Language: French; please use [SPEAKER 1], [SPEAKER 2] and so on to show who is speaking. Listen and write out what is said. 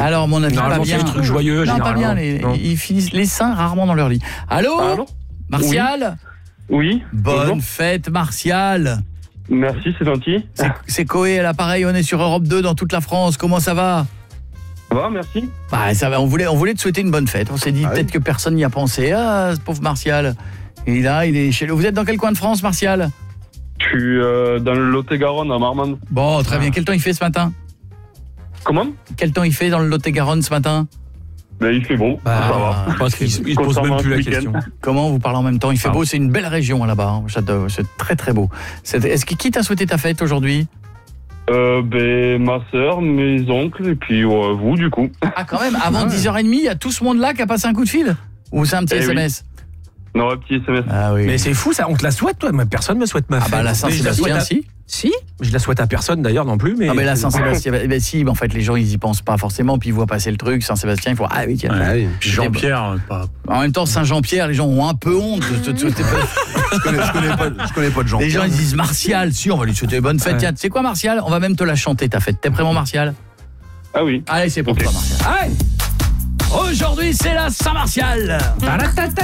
[SPEAKER 1] Alors, mon avis, pas
[SPEAKER 2] Normalement, c'est
[SPEAKER 1] bien.
[SPEAKER 2] des trucs joyeux,
[SPEAKER 1] Non, pas bien.
[SPEAKER 2] généralement. Non.
[SPEAKER 1] Ils finissent les seins rarement dans leur lit. Allô,
[SPEAKER 3] Allô ?
[SPEAKER 1] Martial ?
[SPEAKER 3] Oui.
[SPEAKER 1] Bonne
[SPEAKER 3] Bonjour.
[SPEAKER 1] fête, Martial.
[SPEAKER 3] Merci, c'est gentil.
[SPEAKER 1] C'est Coé à l'appareil, on est sur Europe 2 dans toute la France. Comment ça va ?
[SPEAKER 3] Ça va, merci.
[SPEAKER 1] Bah, ça va, on voulait te souhaiter une bonne fête. On s'est dit peut-être que personne n'y a pensé. Ah, ce pauvre Martial. Et là, il est chez lui. Vous êtes dans quel coin de France, Martial ?
[SPEAKER 3] Je suis dans le Lot-et-Garonne, à Marmande.
[SPEAKER 1] Bon, très bien. Quel temps il fait ce matin ?
[SPEAKER 3] Comment ?
[SPEAKER 1] Quel temps il fait dans le Lot-et-Garonne ce matin ?
[SPEAKER 3] Ben, il fait bon, ça va.
[SPEAKER 2] Je pense qu'il se pose même plus la question.
[SPEAKER 1] Comment vous parlez en même temps ? Il fait beau, c'est une belle région là-bas. Hein. J'adore, c'est très très beau. Qui t'a souhaité ta fête aujourd'hui ?
[SPEAKER 3] Ben, ma sœur, mes oncles, et puis vous, du coup.
[SPEAKER 1] Ah, quand même, avant 10h30, il y a tout ce monde-là qui a passé un coup de fil ? Ou c'est un petit SMS ?
[SPEAKER 3] Non, un petit SMS.
[SPEAKER 1] Ah oui.
[SPEAKER 2] Mais c'est fou ça, on te la souhaite toi, mais personne me souhaite ma fête.
[SPEAKER 1] Ah bah la
[SPEAKER 2] Mais je la
[SPEAKER 1] Saint-Sébastien,
[SPEAKER 2] souhaite à-
[SPEAKER 1] si.
[SPEAKER 2] Je la souhaite à personne d'ailleurs non plus, mais...
[SPEAKER 1] Ah mais la Saint-Sébastien, ben si, mais en fait les gens ils y pensent pas forcément, puis ils voient passer le truc, Saint-Sébastien, ils font ah oui tiens.
[SPEAKER 4] Puis Jean-Pierre, pas...
[SPEAKER 1] En même temps Saint-Jean-Pierre, les gens ont un peu honte de te souhaiter
[SPEAKER 4] je connais pas de Jean-Pierre.
[SPEAKER 1] Les gens ils disent Martial, si on va lui souhaiter bonne fête. Tiens, tu sais quoi Martial, on va même te la chanter ta fête. T'es prêt mon Martial ?
[SPEAKER 3] Ah oui.
[SPEAKER 1] Allez, c'est pour toi Martial. Allez. Aujourd'hui, c'est la Saint-Martial.